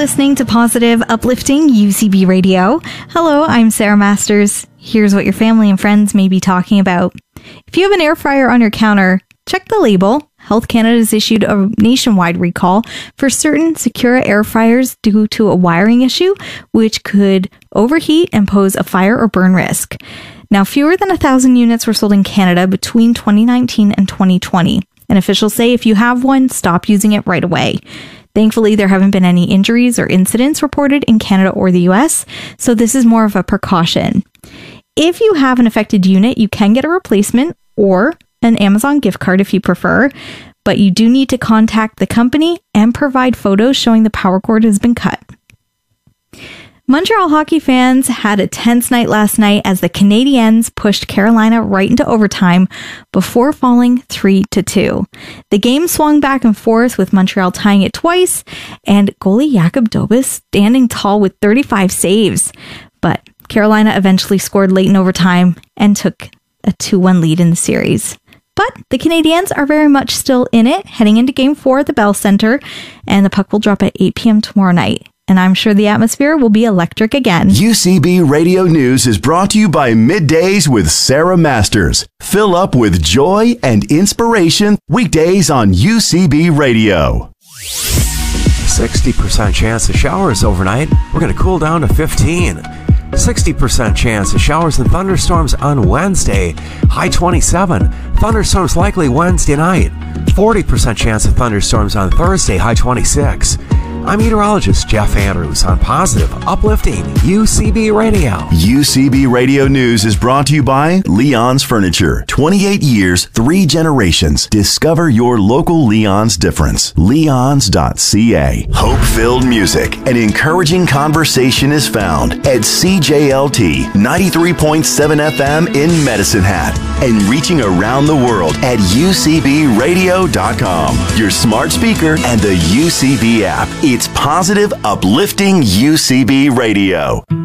listening to Positive, Uplifting UCB Radio. Hello, I'm Sarah Masters. Here's what your family and friends may be talking about. If you have an air fryer on your counter, check the label. Health Canada has issued a nationwide recall for certain Secura air fryers due to a wiring issue, which could overheat and pose a fire or burn risk. Now, fewer than 1,000 units were sold in Canada between 2019 and 2020. And officials say if you have one, stop using it right away. Thankfully, there haven't been any injuries or incidents reported in Canada or the US, so this is more of a precaution. If you have an affected unit, you can get a replacement or an Amazon gift card if you prefer, but you do need to contact the company and provide photos showing the power cord has been cut. Montreal hockey fans had a tense night last night as the Canadiens pushed Carolina right into overtime before falling 3-2. The game swung back and forth with Montreal tying it twice and goalie Jakub Dobes standing tall with 35 saves. But Carolina eventually scored late in overtime and took a 2-1 lead in the series. But the Canadiens are very much still in it, heading into Game 4 at the Bell Centre, and the puck will drop at 8 p.m. tomorrow night. And I'm sure the atmosphere will be electric again. UCB Radio News is brought to you by Middays with Sarah Masters. Fill up with joy and inspiration weekdays on UCB Radio. 60% chance of showers overnight. We're going to cool down to 15. 60% chance of showers and thunderstorms on Wednesday, high 27. Thunderstorms likely Wednesday night. 40% chance of thunderstorms on Thursday, high 26. I'm meteorologist Jeff Andrews on Positive, Uplifting UCB Radio. UCB Radio News is brought to you by Leon's Furniture. 28 years, 3 generations. Discover your local Leon's difference. Leons.ca. Hope-filled music and encouraging conversation is found at CJLT 93.7 FM in Medicine Hat and reaching around the world at UCBradio.com. Your smart speaker and the UCB app. It's Positive, Uplifting UCB Radio.